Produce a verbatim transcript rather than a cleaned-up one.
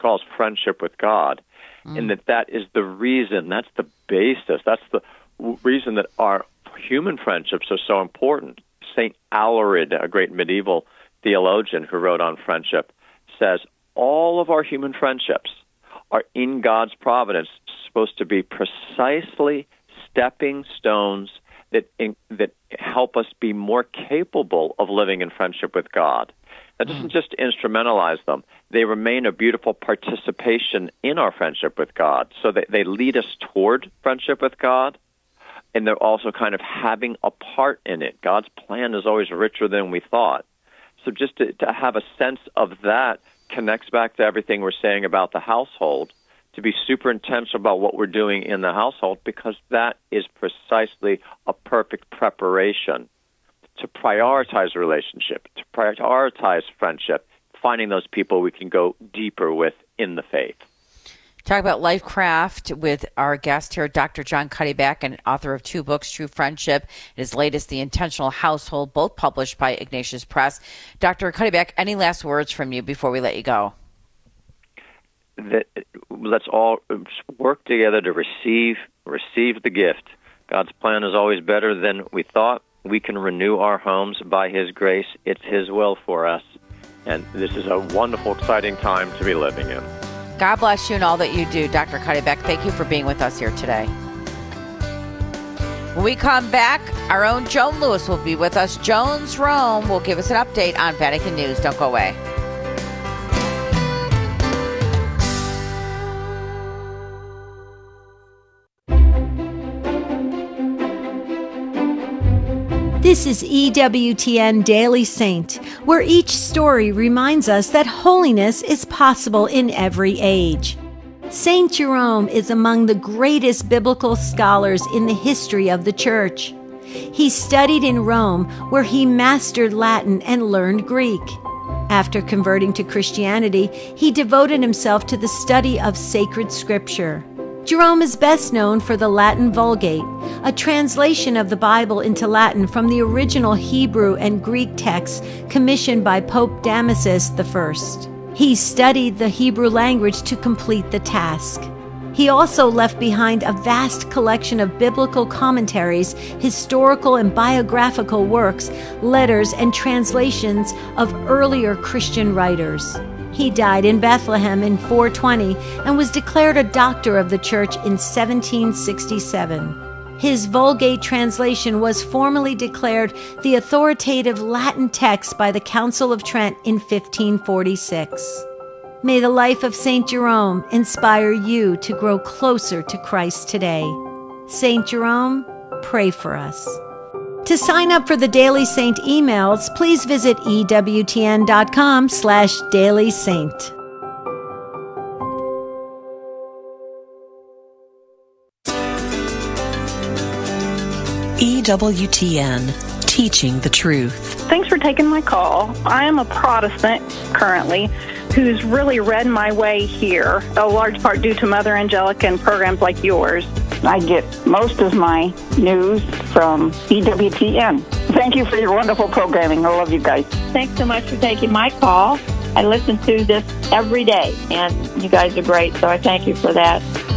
calls friendship with God, mm. and that that is the reason, that's the basis, that's the w- reason that our human friendships are so important. Saint Aelred, a great medieval theologian who wrote on friendship, says all of our human friendships are in God's providence supposed to be precisely stepping stones that in, that help us be more capable of living in friendship with God. That doesn't just instrumentalize them. They remain a beautiful participation in our friendship with God. So that they lead us toward friendship with God, and they're also kind of having a part in it. God's plan is always richer than we thought. So just to, to have a sense of that connects back to everything we're saying about the household, to be super intentional about what we're doing in the household, because that is precisely a perfect preparation to prioritize relationship, to prioritize friendship, finding those people we can go deeper with in the faith. Talk about Lifecraft with our guest here, Doctor John Cuddeback, and author of two books, True Friendship, and his latest, The Intentional Household, both published by Ignatius Press. Doctor Cuddeback, any last words from you before we let you go? That let's all work together to receive receive the gift. God's plan is always better than we thought. We can renew our homes by His grace. It's His will for us. And this is a wonderful, exciting time to be living in. God bless you and all that you do, Doctor Cuddeback. Thank you for being with us here today. When we come back, our own Joan Lewis will be with us. Joan's Rome will give us an update on Vatican News. Don't go away. This is E W T N Daily Saint, where each story reminds us that holiness is possible in every age. Saint Jerome is among the greatest biblical scholars in the history of the Church. He studied in Rome, where he mastered Latin and learned Greek. After converting to Christianity, he devoted himself to the study of sacred scripture. Jerome is best known for the Latin Vulgate, a translation of the Bible into Latin from the original Hebrew and Greek texts commissioned by Pope Damasus the First. He studied the Hebrew language to complete the task. He also left behind a vast collection of biblical commentaries, historical and biographical works, letters, and translations of earlier Christian writers. He died in Bethlehem in four twenty and was declared a doctor of the Church in seventeen sixty-seven. His Vulgate translation was formally declared the authoritative Latin text by the Council of Trent in fifteen forty-six. May the life of Saint Jerome inspire you to grow closer to Christ today. Saint Jerome, pray for us. To sign up for the Daily Saint emails, please visit ewtn.com slash Daily Saint. E W T N, teaching the truth. Thanks for taking my call. I am a Protestant currently who's really read my way here, a large part due to Mother Angelica and programs like yours. I get most of my news from E W T N. Thank you for your wonderful programming. I love you guys. Thanks so much for taking my call. I listen to this every day, and you guys are great, so I thank you for that.